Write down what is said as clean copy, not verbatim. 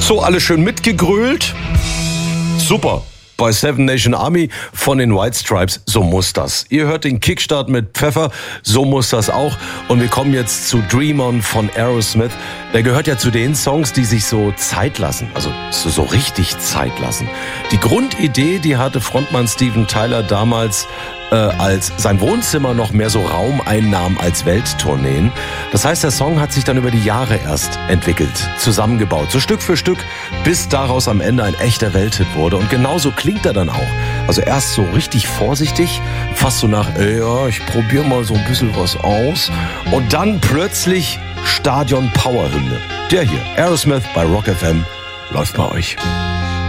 So, alle schön mitgegrölt? Super. Bei Seven Nation Army von den White Stripes, so muss das. Ihr hört den Kickstart mit Pfeffer, so muss das auch. Und wir kommen jetzt zu Dream On von Aerosmith. Der gehört ja zu den Songs, die sich so Zeit lassen, also so richtig Zeit lassen. Die Grundidee, die hatte Frontmann Steven Tyler damals, als sein Wohnzimmer noch mehr so Raum einnahm als Welttourneen. Das heißt, der Song hat sich dann über die Jahre erst entwickelt, zusammengebaut, so Stück für Stück, bis daraus am Ende ein echter Welthit wurde. Und genauso klingt er dann auch. Also erst so richtig vorsichtig, fast so nach, ja, ich probiere mal so ein bisschen was aus. Und dann plötzlich Stadion-Power-Hymne. Der hier, Aerosmith bei Rock FM, läuft bei euch.